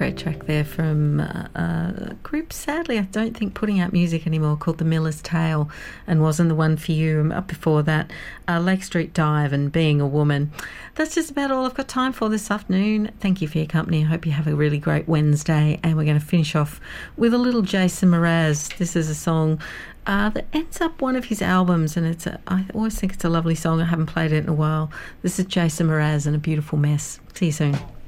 great track there from a group, sadly, I don't think putting out music anymore, called The Miller's Tale, and Wasn't the One for You. Up before that, Lake Street Dive and Being a Woman. That's just about all I've got time for this afternoon. Thank you for your company. I hope you have a really great Wednesday, and we're going to finish off with a little Jason Mraz. This is a song that ends up one of his albums, and I always think it's a lovely song. I haven't played it in a while. This is Jason Mraz and A Beautiful Mess. See you soon.